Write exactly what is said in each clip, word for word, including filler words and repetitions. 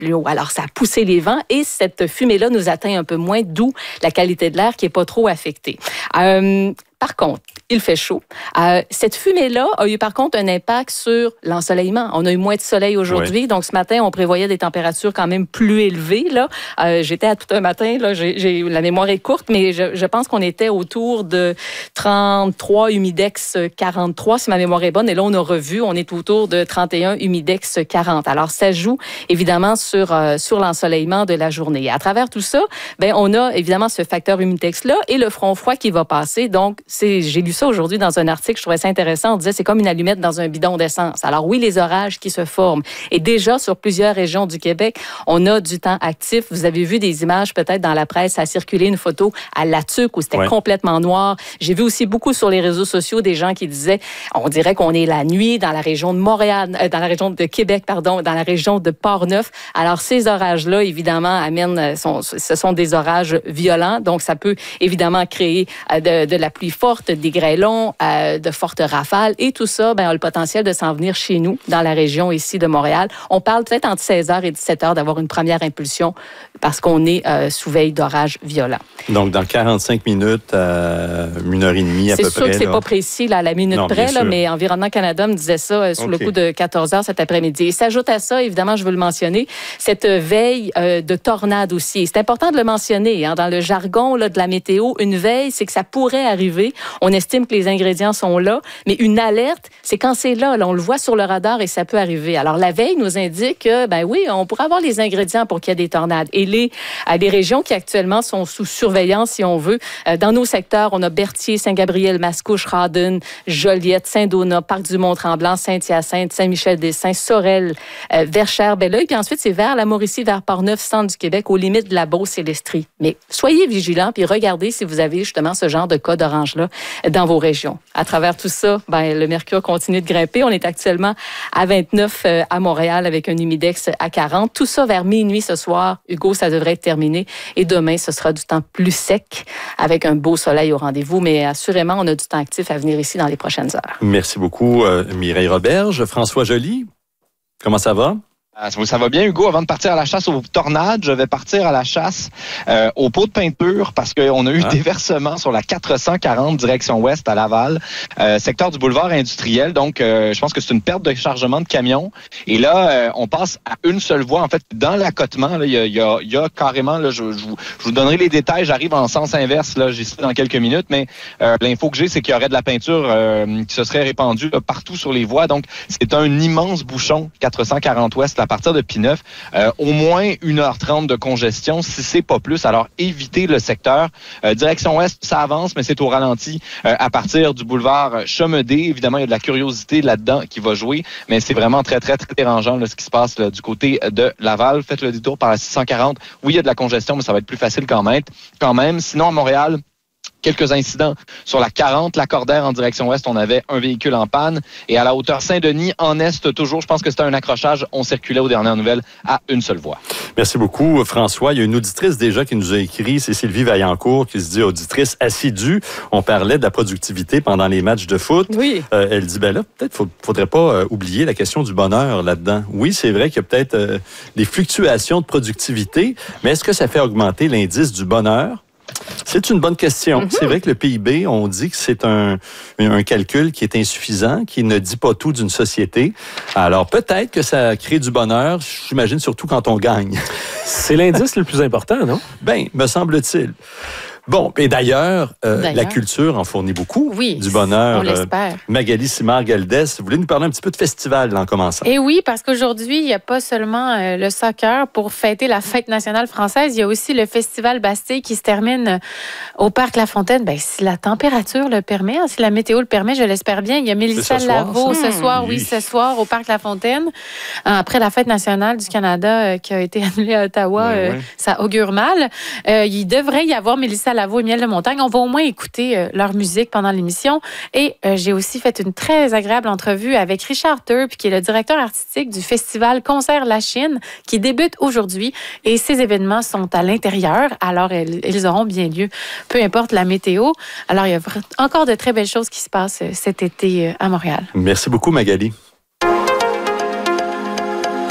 l'eau. Alors, ça a poussé les vents et cette fumée-là nous atteint un peu moins, d'où la qualité de l'air qui n'est pas trop affectée. Euh, Par contre, il fait chaud. Euh, cette fumée-là a eu par contre un impact sur l'ensoleillement. On a eu moins de soleil aujourd'hui, oui. Donc ce matin, on prévoyait des températures quand même plus élevées. Là. Euh, j'étais à tout un matin, là, j'ai, j'ai, la mémoire est courte, mais je, je pense qu'on était autour de trente-trois, humidex quarante-trois, si ma mémoire est bonne. Et là, on a revu, on est autour de trente et un, humidex quarante. Alors ça joue évidemment sur, euh, sur l'ensoleillement de la journée. Et à travers tout ça, ben, on a évidemment ce facteur humidex-là et le front froid qui va passer. Donc, C'est, j'ai lu ça aujourd'hui dans un article, je trouvais ça intéressant. On disait c'est comme une allumette dans un bidon d'essence. Alors oui, les orages qui se forment. Et déjà, sur plusieurs régions du Québec, on a du temps actif. Vous avez vu des images peut-être dans la presse, ça a circulé une photo à Latuc où c'était ouais. complètement noir. J'ai vu aussi beaucoup sur les réseaux sociaux des gens qui disaient, on dirait qu'on est la nuit dans la région de Montréal, euh, dans la région de Québec, pardon, dans la région de Port-Neuf. Alors ces orages-là, évidemment, amènent, sont, ce sont des orages violents. Donc ça peut évidemment créer euh, de, de la pluie forte, des grêlons, euh, de fortes rafales. Et tout ça ben, a le potentiel de s'en venir chez nous, dans la région ici de Montréal. On parle peut-être entre seize heures et dix-sept heures d'avoir une première impulsion parce qu'on est euh, sous veille d'orage violent. Donc, dans quarante-cinq minutes, euh, une heure et demie à peu près. C'est sûr que c'est là. Pas précis là, à la minute non, près, là, mais Environnement Canada me disait ça euh, sous okay. le coup de quatorze heures cet après-midi. Et s'ajoute à ça, évidemment, je veux le mentionner, cette veille euh, de tornade aussi. Et c'est important de le mentionner. Hein, dans le jargon là, de la météo, une veille, c'est que ça pourrait arriver. On estime que les ingrédients sont là, mais une alerte, c'est quand c'est là, là, on le voit sur le radar et ça peut arriver. Alors, la veille nous indique que, ben oui, on pourrait avoir les ingrédients pour qu'il y ait des tornades. Et les, euh, les régions qui actuellement sont sous surveillance, si on veut, euh, dans nos secteurs, on a Berthier, Saint-Gabriel, Mascouche, Rawdon, Joliette, Saint-Donat, Parc-du-Mont-Tremblant, Saint-Hyacinthe, Saint-Michel-des-Saints, Sorel, euh, Verchères, Belleuil, puis ensuite, c'est vers la Mauricie, vers Port-Neuf, centre du Québec, aux limites de la Beauce et l'Estrie. Mais soyez vigilants, puis regardez si vous avez justement ce genre de cas d'orange-là dans vos régions. À travers tout ça, ben, le mercure continue de grimper. On est actuellement à vingt-neuf euh, à Montréal avec un humidex à quarante. Tout ça vers minuit ce soir. Hugo, ça devrait être terminé. Et demain, ce sera du temps plus sec avec un beau soleil au rendez-vous. Mais assurément, on a du temps actif à venir ici dans les prochaines heures. Merci beaucoup, euh, Mireille Roberge. François Joly, comment ça va? Ça va bien, Hugo. Avant de partir à la chasse aux tornades, je vais partir à la chasse euh, aux pots de peinture parce qu'on a eu ah. des versements sur la quatre cent quarante direction ouest à Laval, euh, secteur du boulevard industriel. Donc, euh, je pense que c'est une perte de chargement de camions. Et là, euh, on passe à une seule voie. En fait, dans l'accotement, il y a, y, a, y a carrément, là, je, je, vous, je vous donnerai les détails. J'arrive en sens inverse, là, j'y suis dans quelques minutes. Mais euh, l'info que j'ai, c'est qu'il y aurait de la peinture euh, qui se serait répandue là, partout sur les voies. Donc, c'est un immense bouchon, quatre cent quarante ouest, à partir de P-neuf, euh, au moins une heure trente de congestion, si c'est pas plus. Alors, évitez le secteur. Euh, direction ouest, ça avance, mais c'est au ralenti euh, à partir du boulevard Chomedey. Évidemment, il y a de la curiosité là-dedans qui va jouer, mais c'est vraiment très, très, très dérangeant là, ce qui se passe là, du côté de Laval. Faites le détour par la six cent quarante. Oui, il y a de la congestion, mais ça va être plus facile quand même. Quand même. Sinon, à Montréal, quelques incidents sur la quarante, la Cordaire en direction ouest, on avait un véhicule en panne. Et à la hauteur Saint-Denis, en est toujours, je pense que c'était un accrochage. On circulait aux dernières nouvelles à une seule voie. Merci beaucoup, François. Il y a une auditrice déjà qui nous a écrit, c'est Sylvie Vaillancourt, qui se dit auditrice assidue. On parlait de la productivité pendant les matchs de foot. Oui. Euh, elle dit, ben là, peut-être qu'il ne faudrait pas euh, oublier la question du bonheur là-dedans. Oui, c'est vrai qu'il y a peut-être euh, des fluctuations de productivité, mais est-ce que ça fait augmenter l'indice du bonheur? C'est une bonne question. Mm-hmm. C'est vrai que le P I B, on dit que c'est un, un calcul qui est insuffisant, qui ne dit pas tout d'une société. Alors, peut-être que ça crée du bonheur, j'imagine, surtout quand on gagne. C'est l'indice le plus important, non? Bien, me semble-t-il. Bon, et d'ailleurs, euh, d'ailleurs, la culture en fournit beaucoup. Oui, du bonheur. On l'espère. Euh, Magali Simard-Galdès, vous voulez nous parler un petit peu de festival en commençant? Et oui, parce qu'aujourd'hui, il n'y a pas seulement euh, le soccer pour fêter la fête nationale française, il y a aussi le festival Bastille qui se termine au Parc La Fontaine. Ben, si la température le permet, hein, si la météo le permet, je l'espère bien. Il y a Mélissa ce Lavo soir, ce soir, oui. oui, ce soir au Parc La Fontaine. Après la fête nationale du Canada euh, qui a été annulée à Ottawa, ben, euh, oui. ça augure mal. Euh, il devrait y avoir Mélissa Lavo et Miel de Montagne. On va au moins écouter euh, leur musique pendant l'émission. Et euh, j'ai aussi fait une très agréable entrevue avec Richard Turp, qui est le directeur artistique du festival Concert La Chine, qui débute aujourd'hui. Et ces événements sont à l'intérieur, alors ils, ils auront bien lieu, peu importe la météo. Alors, il y a encore de très belles choses qui se passent cet été à Montréal. Merci beaucoup, Magali.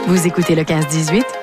Vous écoutez le quinze dix-huit